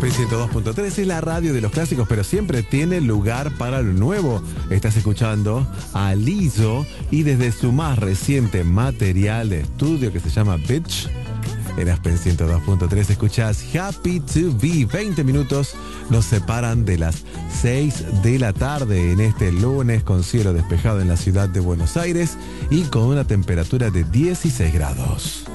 Aspen 102.3 es la radio de los clásicos, pero siempre tiene lugar para lo nuevo. Estás escuchando a Lizzo y desde su más reciente material de estudio que se llama Bitch, en Aspen 102.3 escuchás Happy to Be. 20 minutos nos separan de las 6 de la tarde en este lunes con cielo despejado en la ciudad de Buenos Aires y con una temperatura de 16 grados.